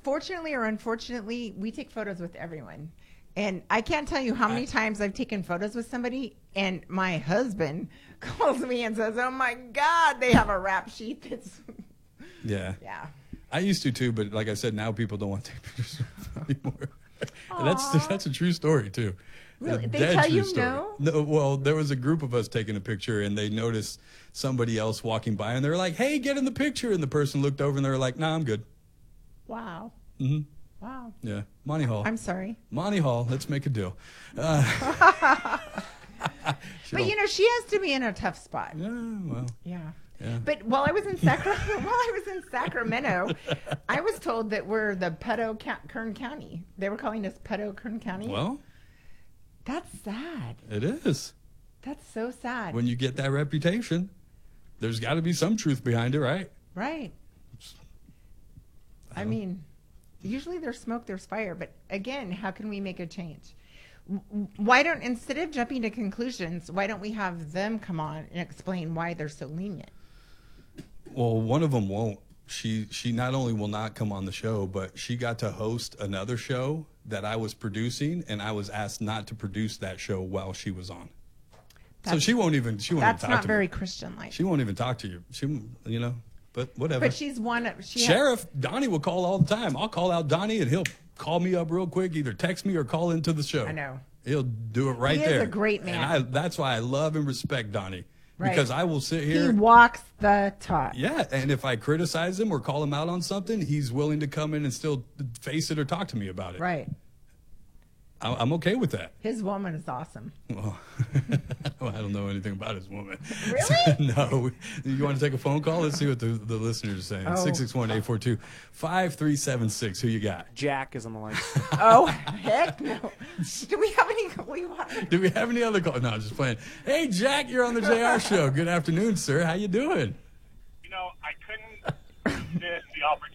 fortunately or unfortunately, we take photos with everyone. And I can't tell you how many times I've taken photos with somebody and my husband calls me and says, oh my God, they have a rap sheet that's... Yeah. Yeah. I used to too, but like I said, now people don't want to take pictures anymore. That's a true story too. Really? They tell you no? No? Well, there was a group of us taking a picture, and they noticed somebody else walking by, and they were like, "Hey, get in the picture!" And the person looked over, and they were like, "Nah, I'm good." Wow. Mm-hmm. Wow. Yeah, Monty Hall. I'm sorry. Monty Hall. Let's make a deal. But she has to be in a tough spot. Yeah. Well. Yeah. Yeah. But while I was in Sacramento, I was told that we're the pedo Kern County. They were calling us pedo Kern County. Well, that's sad. It is. That's so sad. When you get that reputation, there's got to be some truth behind it, right? Right. I mean, usually there's smoke, there's fire. But again, how can we make a change? Why don't, instead of jumping to conclusions, why don't we have them come on and explain why they're so lenient? Well, one of them won't. She not only will not come on the show, but she got to host another show that I was producing, and I was asked not to produce that show while she was on. So she won't even talk to me. That's not very Christian-like. She won't even talk to you. But whatever. But she's one of... Sheriff Donnie will call all the time. I'll call out Donnie, and he'll call me up real quick, either text me or call into the show. I know. He'll do it right there. He is a great man. And that's why I love and respect Donnie. Right. Because I will sit here. He walks the talk. Yeah, and if I criticize him or call him out on something, he's willing to come in and still face it or talk to me about it. Right. I'm okay with that. His woman is awesome. Well, I don't know anything about his woman. Really? No. You want to take a phone call? Let's see what the listeners are saying. 661-842-5376. Who you got? Jack is on the line. Oh, heck no. Do we have any... Do we have any other calls? No, just playing. Hey, Jack, you're on the JR Show. Good afternoon, sir. How you doing? I couldn't resist the opportunity